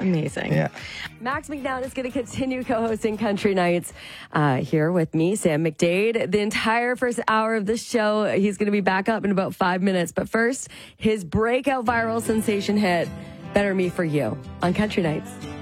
Amazing. Yeah. Max McNown is going to continue co-hosting Country Nights here with me, Sam McDade. The entire first hour of this show, he's going to be back up in about 5 minutes. But first, his breakout viral sensation hit, Better Me For You, on Country Nights.